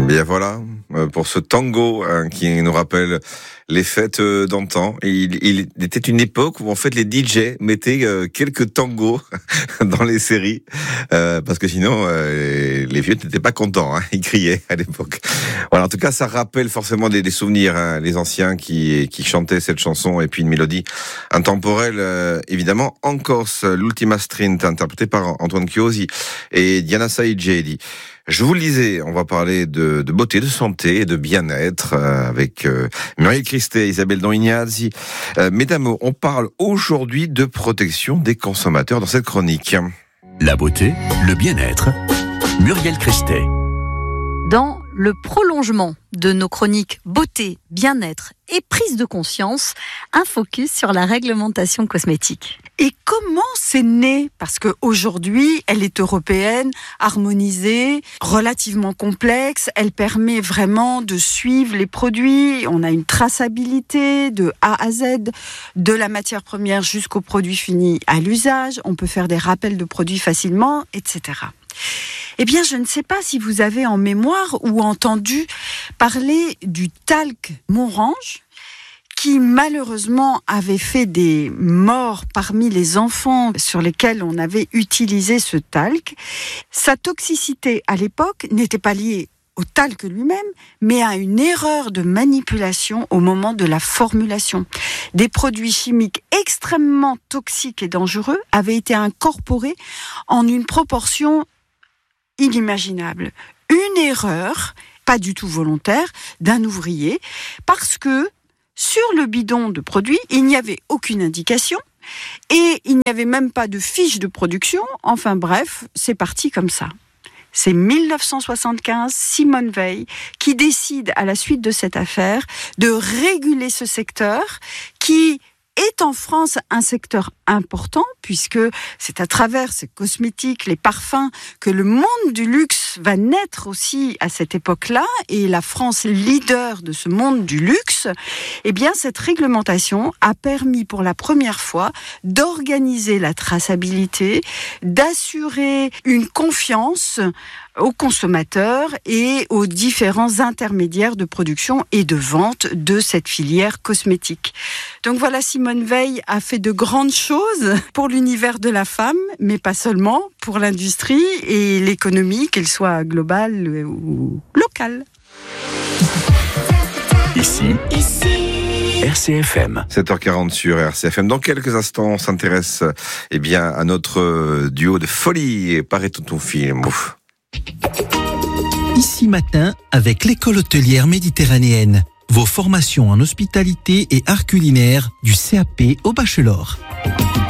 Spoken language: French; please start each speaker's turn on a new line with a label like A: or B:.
A: Bien voilà, pour ce tango qui nous rappelle les fêtes d'antan. Il était une époque où en fait les DJ mettaient quelques tangos dans les séries parce que sinon les vieux n'étaient pas contents, hein, ils criaient à l'époque. Voilà, en tout cas ça rappelle forcément des souvenirs, hein, les anciens qui chantaient cette chanson et puis une mélodie intemporelle évidemment en Corse, l'Ultima Strint interprétée par Antoine Chiosi et Diana Saïdjedi. Je vous le disais, on va parler de beauté, de santé et de bien-être avec Muriel Christet et Isabelle Don Ignazzi. Mesdames, on parle aujourd'hui de protection des consommateurs dans cette chronique.
B: La beauté, le bien-être. Muriel Christet.
C: Dans le prolongement de nos chroniques beauté, bien-être et prise de conscience, un focus sur la réglementation cosmétique.
D: Et comment c'est né ? Parce qu'aujourd'hui, elle est européenne, harmonisée, relativement complexe. Elle permet vraiment de suivre les produits. On a une traçabilité de A à Z, de la matière première jusqu'au produit fini à l'usage. On peut faire des rappels de produits facilement, etc. Eh bien, je ne sais pas si vous avez en mémoire ou entendu parler du talc Monrange, qui malheureusement avait fait des morts parmi les enfants sur lesquels on avait utilisé ce talc. Sa toxicité à l'époque n'était pas liée au talc lui-même, mais à une erreur de manipulation au moment de la formulation. Des produits chimiques extrêmement toxiques et dangereux avaient été incorporés en une proportion inimaginable. Une erreur, pas du tout volontaire, d'un ouvrier, parce que sur le bidon de produit, il n'y avait aucune indication et il n'y avait même pas de fiche de production. Enfin bref, c'est parti comme ça. C'est 1975, Simone Veil, qui décide à la suite de cette affaire de réguler ce secteur qui est en France un secteur important puisque c'est à travers ces cosmétiques, les parfums que le monde du luxe va naître aussi à cette époque-là et la France leader de ce monde du luxe. Eh bien, cette réglementation a permis pour la première fois d'organiser la traçabilité, d'assurer une confiance aux consommateurs et aux différents intermédiaires de production et de vente de cette filière cosmétique. Donc voilà, Simone Veil a fait de grandes choses pour l'univers de la femme, mais pas seulement, pour l'industrie et l'économie, qu'elle soit globale ou locale.
B: Ici, RCFM.
A: 7h40 sur RCFM. Dans quelques instants, on s'intéresse à notre duo de folie. Paraît tout ton film. Ouf.
E: Ici matin, avec l'école hôtelière méditerranéenne. Vos formations en hospitalité et art culinaire du CAP au bachelor.